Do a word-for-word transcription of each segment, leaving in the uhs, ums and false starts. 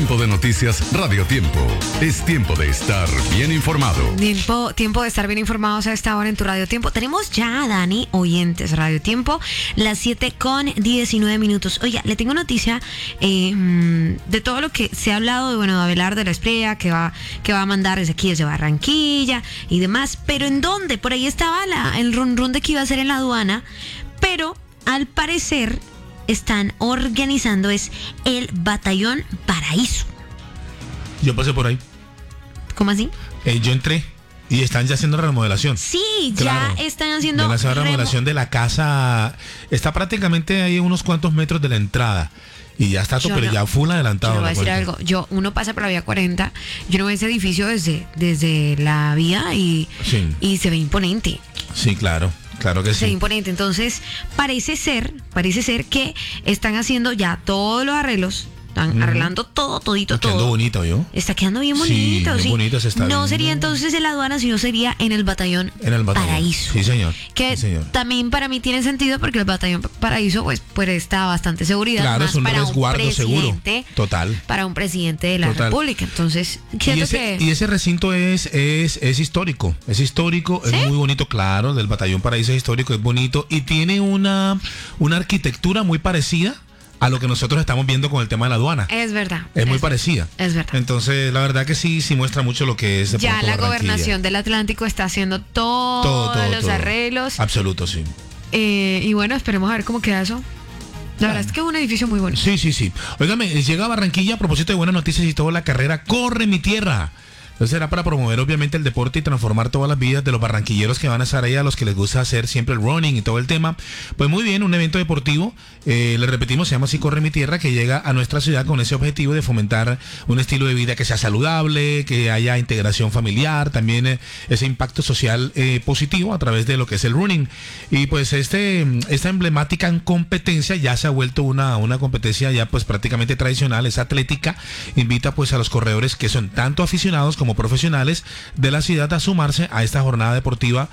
Tiempo de noticias Radio Tiempo. Es tiempo de estar bien informado. Tiempo, tiempo de estar bien informados a esta hora en tu Radio Tiempo. Tenemos ya, Dani, oyentes Radio Tiempo, las siete con diecinueve minutos. Oiga, le tengo noticia eh, de todo lo que se ha hablado de, bueno, de Abelardo de la Espriella, que va, que va a mandar desde aquí, desde Barranquilla y demás. Pero ¿en dónde? Por ahí estaba la, el run run de que iba a ser en la aduana, pero al parecer están organizando es el Batallón Paraíso. Yo pasé por ahí. ¿Cómo así? Eh, yo entré y están ya haciendo remodelación. Sí, Claro. ya están haciendo Ya la remodelación remo- de la casa. Está prácticamente ahí a unos cuantos metros de la entrada. Y ya está todo, Yo pero no- ya full Yo adelantado. le voy a la decir vuelta. algo. Yo, uno pasa por la vía cuarenta, yo no veo ese edificio desde, desde la vía y, Sí. y se ve imponente. Sí, claro. Claro que Se ve sí. imponente. Entonces, parece ser, parece ser que están haciendo ya todos los arreglos. Están Ujú. arreglando todo, todito, Está quedando todo. bonito, ¿yo? Está quedando bien Sí, bonito, bien sí. bonito se está No viendo. sería entonces en la aduana, sino sería en el Batallón En el batallón. Paraíso. Sí, señor. Que Sí, señor. también para mí tiene sentido porque el Batallón Paraíso pues presta bastante seguridad. Claro, más es un para resguardo seguro. presidente, Total. Para un presidente de la Total. República. Entonces, Y siento ese, que... y ese recinto es, es, es histórico, es histórico, ¿Sí? es muy bonito, claro, del Batallón Paraíso es histórico, es bonito y tiene una, una arquitectura muy parecida a lo que nosotros estamos viendo con el tema de la aduana. Es verdad. Es muy parecida. Es verdad. Entonces, la verdad que sí, sí muestra mucho lo que es de Ya pronto la Barranquilla. gobernación del Atlántico está haciendo todos Todo, todo, los todo. arreglos. Absoluto, sí. Eh, y bueno, esperemos a ver cómo queda eso. La verdad es que es un edificio muy bonito. Sí, sí, sí. Óigame, llega a Barranquilla a propósito de buenas noticias y toda la carrera Corre mi tierra. Entonces será para promover obviamente el deporte y transformar todas las vidas de los barranquilleros que van a estar ahí, a los que les gusta hacer siempre el running y todo el tema. Pues muy bien, un evento deportivo, eh, le repetimos, se llama así Corre mi tierra, que llega a nuestra ciudad con ese objetivo de fomentar un estilo de vida que sea saludable, que haya integración familiar, también eh, ese impacto social eh, positivo a través de lo que es el running. Y pues este esta emblemática competencia ya se ha vuelto una, una competencia ya pues prácticamente tradicional, es atlética, invita pues a los corredores que son tanto aficionados como profesionales de la ciudad a sumarse a esta jornada deportiva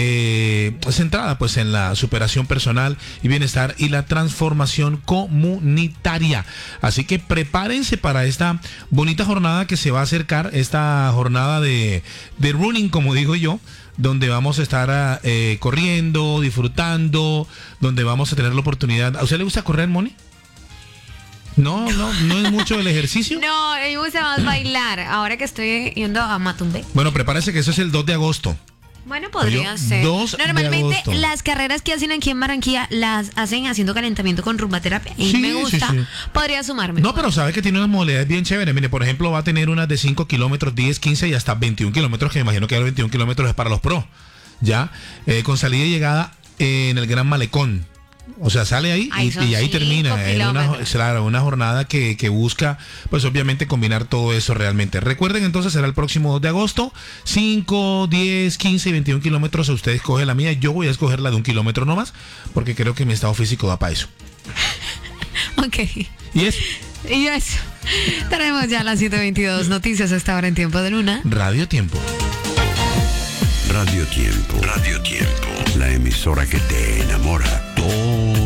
eh, centrada pues en la superación personal y bienestar y la transformación comunitaria. Así que prepárense para esta bonita jornada que se va a acercar, esta jornada de, de running, como digo yo, donde vamos a estar eh, corriendo, disfrutando, donde vamos a tener la oportunidad. ¿A usted le gusta correr, Moni? No, no, no es mucho el ejercicio. No, a mí me gusta más bailar. Ahora que estoy yendo a Matumbé. Bueno, prepárese que eso es el dos de agosto. Bueno, podría Oye, ser. dos de Normalmente agosto. las carreras que hacen aquí en Barranquilla las hacen haciendo calentamiento con rumbaterapia. Y Sí, me sí, gusta. sí. Podría sumarme. No, pero sabe que tiene unas modalidades bien chéveres. Mire, por ejemplo, va a tener unas de cinco kilómetros, diez, quince y hasta veintiún kilómetros, que me imagino que los veintiún kilómetros es para los pros. Ya, eh, con salida y llegada eh, en el Gran Malecón. O sea, sale ahí Ahí y, son y ahí cinco termina. En una, kilómetros. claro, una jornada que, que busca, pues obviamente combinar todo eso realmente. Recuerden entonces, será el próximo dos de agosto. cinco, diez, quince y veintiún kilómetros. Usted escoge la mía. Yo voy a escoger la de un kilómetro nomás, porque creo que mi estado físico da para eso. Ok. Y es Y eso. Tenemos ya las siete veintidós noticias a esta hora en Tiempo de Luna. Radio Tiempo. Radio Tiempo. Radio Tiempo. La emisora que te enamora todos